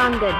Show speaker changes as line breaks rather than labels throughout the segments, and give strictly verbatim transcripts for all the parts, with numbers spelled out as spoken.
आंगन।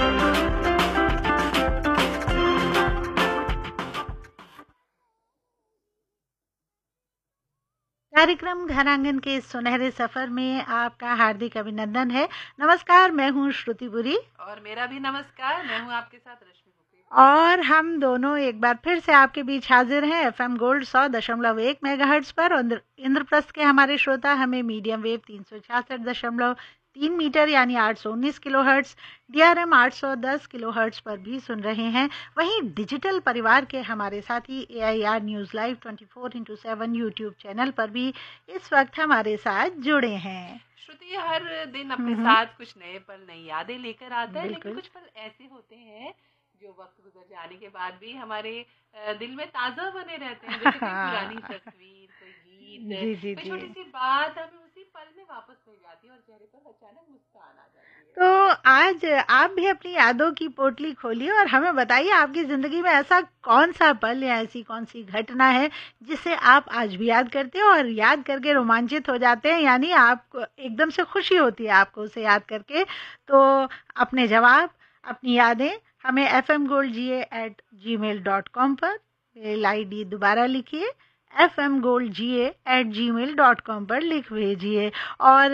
कार्यक्रम घर आंगन के सुनहरे सफर में आपका हार्दिक अभिनंदन है। नमस्कार, मैं हूँ श्रुति पुरी
और मेरा भी नमस्कार, मैं हूँ आपके साथ रश्मि बुके।
और हम दोनों एक बार फिर से आपके बीच हाजिर हैं एफएम गोल्ड सौ दशमलव एक मेगाहर्ट्ज पर। इंद्रप्रस्थ के हमारे श्रोता हमें मीडियम वेव तीन सौ छियासठ दशमलव तीन मीटर यानी आठ सौ उन्नीस किलो हर्ट्ज, डीआरएम आठ सौ दस किलो हर्ट्ज पर भी सुन रहे हैं। वहीं डिजिटल परिवार के हमारे साथी एआईआर न्यूज़ लाइव चौबीस इंटू सात यूट्यूब चैनल पर भी इस वक्त हमारे साथ जुड़े हैं।
श्रुति हर दिन अपने साथ कुछ नए पल, नई यादें लेकर आता है, लेकिन कुछ पल ऐसे होते हैं जो वक्त गुजर जाने के बाद भी हमारे दिल में ताजा बने रहते हैं। जैसे कोई पुरानी तस्वीर, कोई गीत, कोई छोटी सी बात हमें उसी पल में वापस मिल जाती है और चेहरे पर अचानक मुस्कान आ जाती है।
तो आज आप भी अपनी यादों की पोटली खोलिए और हमें बताइए आपकी जिंदगी में ऐसा कौन सा पल या ऐसी कौन सी घटना है जिसे आप आज भी याद करते हो और याद करके रोमांचित हो जाते हैं, यानी आपको एकदम से खुशी होती है आपको उसे याद करके। तो अपने जवाब, अपनी यादें हमें एफ एम गोल्ड जी ए एट जी मेल डॉट कॉम पर, मेल आई डी दोबारा लिखिए एफ एम गोल्ड जी ए एट जी मेल डॉट कॉम पर लिख भेजिए। और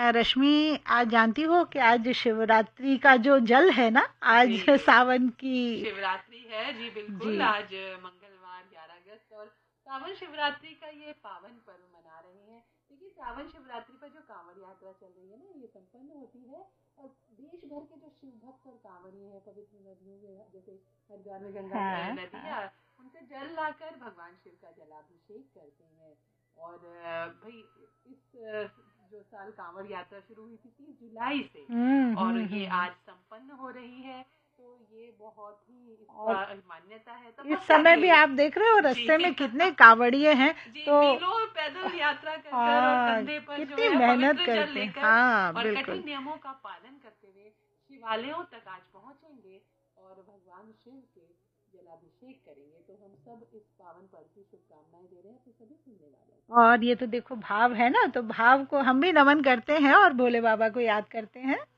रश्मि, आज जानती हो कि आज शिवरात्रि का जो जल है ना, आज सावन की
शिवरात्रि है। जी बिल्कुल जी। आज मंगलवार ग्यारह अगस्त और सावन शिवरात्रि का ये पावन पर्व मना रहे हैं। देखिए, सावन शिवरात्रि पर जो कांवड़ यात्रा चल रही है ना, ये संपन्न होती है और देश भर के जो शिव भक्त और कांवड़िए हैं पवित्र नदियों में, जैसे हरिद्वार में गंगा हाँ, नदी है, उनसे जल लाकर भगवान शिव का जलाभिषेक करते हैं। और भाई इस जो साल कांवड़ यात्रा शुरू हुई थी तीस जुलाई से और ये आज संपन्न हो रही है, तो ये बहुत ही इसका मान्यता है। तो
इस समय भी आप देख रहे हो रास्ते में कितने कांवड़िए हैं,
तो पैदल यात्रा कर कर और कंधे पर जो है मेहनत करते हैं हाँ, और कठिन नियमों का पालन करते हुए शिवालयों तक आज पहुंचेंगे और भगवान शिव के जलाभिषेक करेंगे। तो हम सब इस पावन पर्व की शुभकामनाएं दे रहे हैं अपने सभी सुनने वालों।
और ये तो देखो भाव है ना, तो भाव को हम भी नमन करते हैं और भोले बाबा को याद करते हैं।